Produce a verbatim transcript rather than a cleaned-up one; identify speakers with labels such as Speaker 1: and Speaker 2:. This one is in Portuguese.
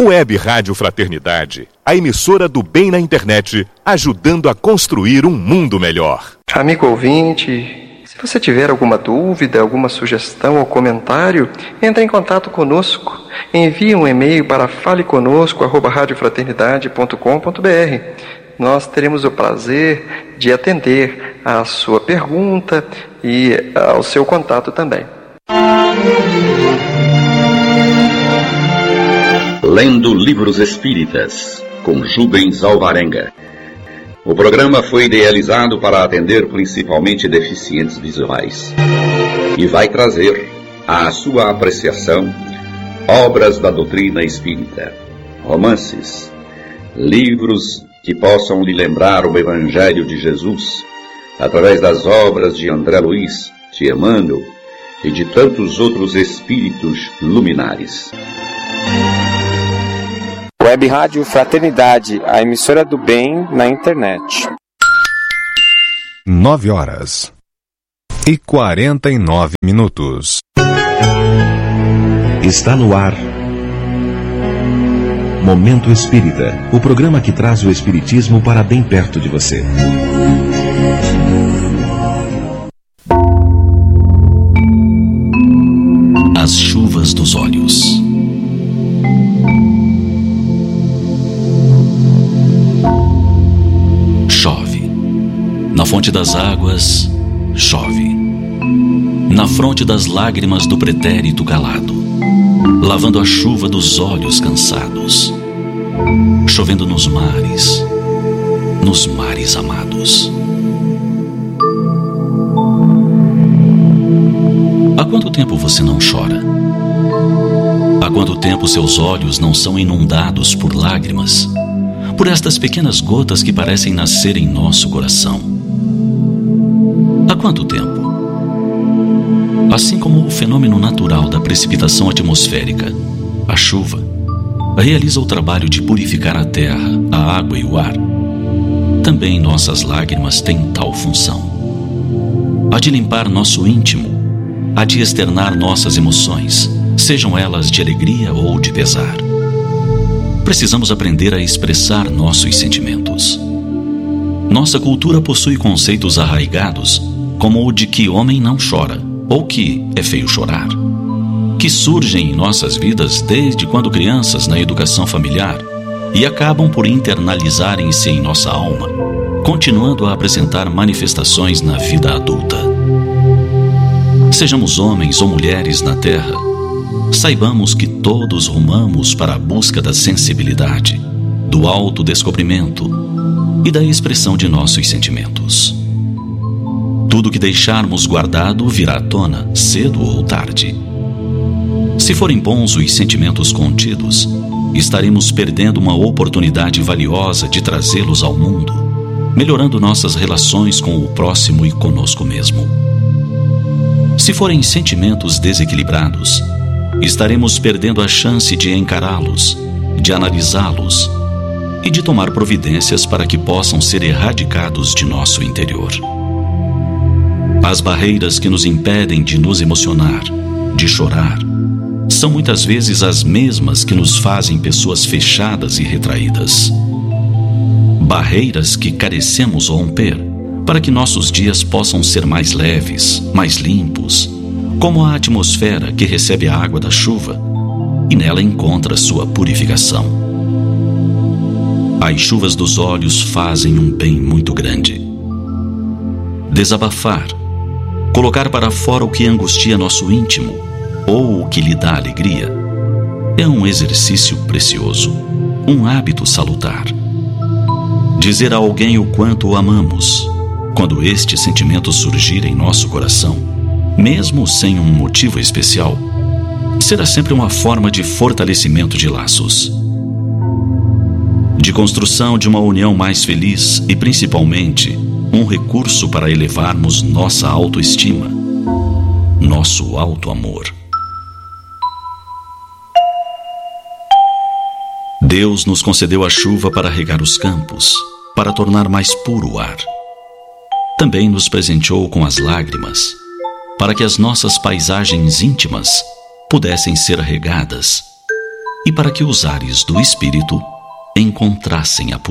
Speaker 1: Web Rádio Fraternidade, a emissora do bem na internet, ajudando a construir um mundo melhor.
Speaker 2: Amigo ouvinte, se você tiver alguma dúvida, alguma sugestão ou comentário, entre em contato conosco. Envie um e-mail para faleconosco arroba radiofraternidade ponto com ponto br. Nós teremos o prazer de atender à sua pergunta e ao seu contato também.
Speaker 3: Lendo Livros Espíritas, com Jubens Alvarenga. O programa foi idealizado para atender principalmente deficientes visuais e vai trazer à sua apreciação obras da doutrina espírita, romances, livros que possam lhe lembrar o Evangelho de Jesus, através das obras de André Luiz, de Emmanuel e de tantos outros espíritos luminares.
Speaker 4: Web Rádio Fraternidade, a emissora do bem na internet.
Speaker 5: Nove horas e quarenta e nove minutos.
Speaker 6: Está no ar Momento Espírita, o programa que traz o espiritismo para bem perto de você.
Speaker 7: As chuvas dos olhos. Chove. Na fonte das águas, chove. Na fronte das lágrimas do pretérito calado, lavando a chuva dos olhos cansados, chovendo nos mares, nos mares amados. Há quanto tempo você não chora? Há quanto tempo seus olhos não são inundados por lágrimas, por estas pequenas gotas que parecem nascer em nosso coração? Há quanto tempo? Assim como o fenômeno natural da precipitação atmosférica, a chuva, realiza o trabalho de purificar a terra, a água e o ar, também nossas lágrimas têm tal função. Há de limpar nosso íntimo, há de externar nossas emoções, sejam elas de alegria ou de pesar. Precisamos aprender a expressar nossos sentimentos. Nossa cultura possui conceitos arraigados, como o de que homem não chora, ou que é feio chorar, que surgem em nossas vidas desde quando crianças na educação familiar e acabam por internalizarem-se em nossa alma, continuando a apresentar manifestações na vida adulta. Sejamos homens ou mulheres na Terra, saibamos que todos rumamos para a busca da sensibilidade, do autodescobrimento e da expressão de nossos sentimentos. Tudo que deixarmos guardado virá à tona, cedo ou tarde. Se forem bons os sentimentos contidos, estaremos perdendo uma oportunidade valiosa de trazê-los ao mundo, melhorando nossas relações com o próximo e conosco mesmo. Se forem sentimentos desequilibrados, estaremos perdendo a chance de encará-los, de analisá-los e de tomar providências para que possam ser erradicados de nosso interior. As barreiras que nos impedem de nos emocionar, de chorar, são muitas vezes as mesmas que nos fazem pessoas fechadas e retraídas. Barreiras que carecemos romper para que nossos dias possam ser mais leves, mais limpos, como a atmosfera que recebe a água da chuva e nela encontra sua purificação. As chuvas dos olhos fazem um bem muito grande. Desabafar, colocar para fora o que angustia nosso íntimo ou o que lhe dá alegria, é um exercício precioso, um hábito salutar. Dizer a alguém o quanto o amamos, quando este sentimento surgir em nosso coração, mesmo sem um motivo especial, será sempre uma forma de fortalecimento de laços, de construção de uma união mais feliz e, principalmente, um recurso para elevarmos nossa autoestima, nosso auto-amor. Deus nos concedeu a chuva para regar os campos, para tornar mais puro o ar. Também nos presenteou com as lágrimas, para que as nossas paisagens íntimas pudessem ser regadas e para que os ares do espírito encontrassem a